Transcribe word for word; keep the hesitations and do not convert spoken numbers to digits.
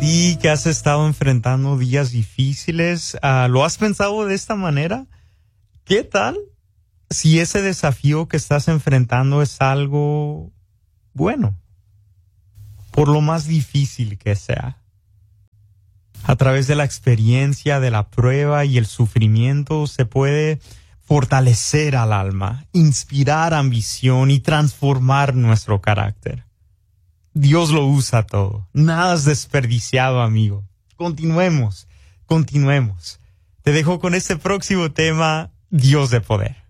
ti que has estado enfrentando días difíciles, uh, ¿lo has pensado de esta manera? ¿Qué tal si ese desafío que estás enfrentando es algo bueno? Por lo más difícil que sea. A través de la experiencia, de la prueba y el sufrimiento se puede fortalecer al alma, inspirar ambición y transformar nuestro carácter. Dios lo usa todo. Nada es desperdiciado, amigo. Continuemos, continuemos. Te dejo con este próximo tema, Dios de poder.